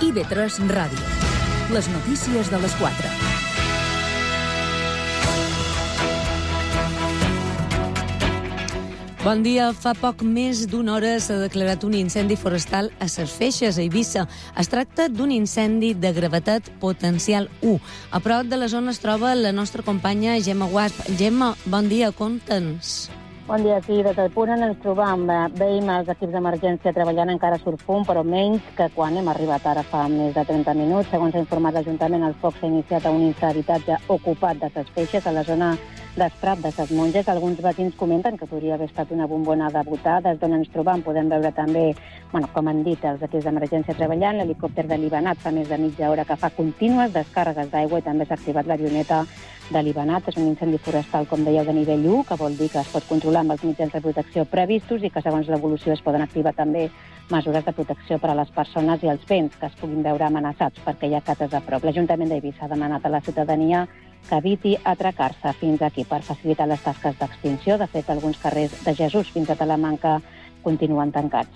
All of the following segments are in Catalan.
IB3 Ràdio. Les notícies de les 4. Bon dia. Fa poc més d'una hora s'ha declarat un incendi forestal a Ses Feixes, a Eivissa. Es tracta d'un incendi de gravetat potencial 1. A prop de la zona es troba la nostra companya Gemma Guasp. Gemma, bon dia, conta'ns. Bon dia, sí. Des del punt on ens trobam, veiem els equips d'emergència treballant encara surt fum, però menys que quan hem arribat ara fa més de 30 minuts. Segons ha informat l'Ajuntament, el foc s'ha iniciat a un habitatge ocupat de Ses Feixes, a la zona d'Esprat de Ses Monges. Alguns veïns comenten que podria haver estat una bombona de butà. Des d'on ens trobam podem veure també, com han dit, els equips d'emergència treballant, l'helicòpter de l'Ibanat fa més de mitja hora que fa contínues descàrregues d'aigua i també s'ha activat l'avioneta de l'Ibanat. És un incendi forestal, com dèieu, de nivell 1, que vol dir que es pot controlar amb els mitjans de protecció previstos i que segons l'evolució es poden activar també mesures de protecció per a les persones i els béns que es puguin veure amenaçats perquè hi ha cates a prop. L'Ajuntament d'Eivissa ha demanat a la ciutadania que eviti atracar-se fins aquí per facilitar les tasques d'extinció. De fet, alguns carrers de Jesús fins a Talamanca continuen tancats.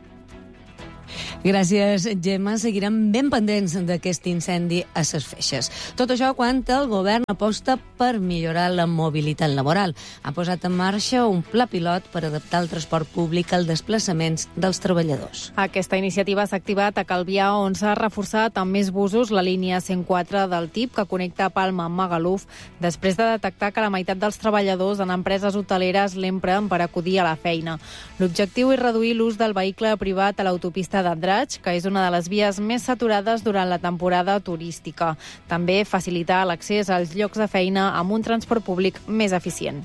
Gràcies, Gemma. Seguirem ben pendents d'aquest incendi a Ses Feixes. Tot això quan el govern aposta per millorar la mobilitat laboral. Ha posat en marxa un pla pilot per adaptar el transport públic als desplaçaments dels treballadors. Aquesta iniciativa s'ha activat a Calvià, on s'ha reforçat amb més busos la línia 104 del TIP, que connecta Palma amb Magaluf, després de detectar que la meitat dels treballadors en empreses hoteleres l'empren per acudir a la feina. L'objectiu és reduir l'ús del vehicle privat a l'autopista d'Andratx, que és una de les vies més saturades durant la temporada turística. També facilitar l'accés als llocs de feina amb un transport públic més eficient.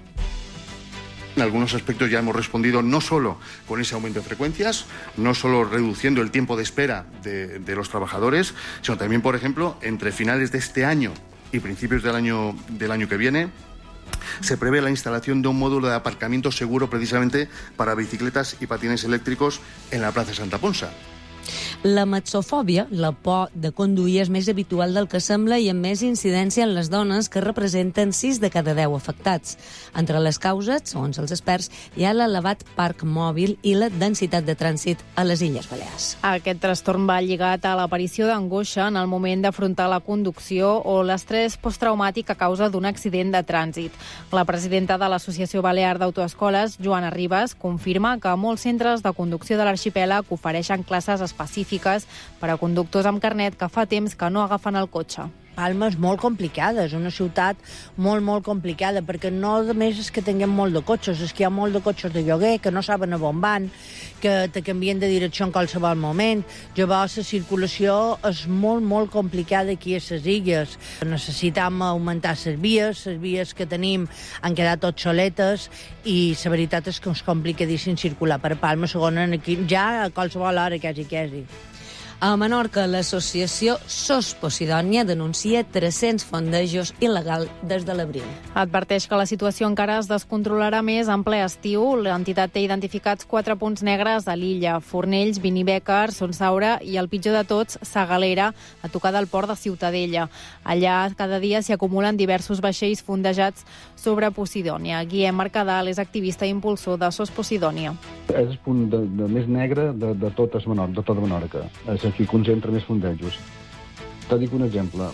En algunos aspectos ya hemos respondido no solo con ese aumento de frecuencias, no solo reduciendo el tiempo de espera de los trabajadores, sino también, por ejemplo, entre finales de este año y principios del año que viene, se prevé la instalación de un módulo de aparcamiento seguro precisamente para bicicletas y patines eléctricos en la plaza Santa Ponsa. La metsofòbia, la por de conduir, és més habitual del que sembla i amb més incidència en les dones, que representen 6 de cada 10 afectats. Entre les causes, segons els experts, hi ha l'elevat parc mòbil i la densitat de trànsit a les Illes Balears. Aquest trastorn va lligat a l'aparició d'angoixa en el moment d'afrontar la conducció o l'estrès posttraumàtic a causa d'un accident de trànsit. La presidenta de l'Associació Balear d'Autoescoles, Joana Ribas, confirma que molts centres de conducció de l'arxipèlag ofereixen classes específiques per a conductors amb carnet que fa temps que no agafen el cotxe. Palma és molt complicada, és una ciutat molt complicada, perquè no només és que tinguem molt de cotxes, és que hi ha molt de cotxes de lloguer que no saben a on van, que te canvien de direcció en qualsevol moment. Llavors, la circulació és molt complicada aquí a les illes. Necessitam augmentar les vies que tenim han quedat obsoletes i la veritat és que és complicadíssim circular per Palma, segons aquí, ja a qualsevol hora, quasi. A Menorca, l'associació SOS Posidònia denuncia 300 fondejos il·legal des de l'abril. Adverteix que la situació encara es descontrolarà més en ple estiu. L'entitat té identificats 4 punts negres a l'illa: Fornells, Vinibècar, Son Saura i, el pitjor de tots, Sagalera, a tocar del port de Ciutadella. Allà cada dia s'hi acumulen diversos vaixells fondejats sobre Posidònia. Guillem Mercadal és activista i impulsor de SOS Posidònia. És el punt més negre de tota Menorca. És aquí concentra més fondejos. Te dic un exemple.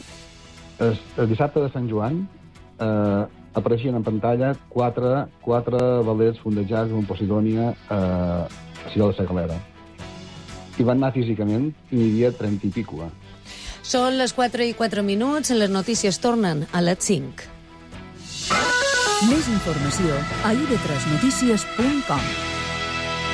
El dissabte de Sant Joan apareixien en pantalla 4 velers fondejats en Posidònia a Ciutat de Sagalera. I van anar físicament i hi havia 30 i pico. Són les 4:04. Les notícies tornen a les 5. Més informació a ib3notícies.com.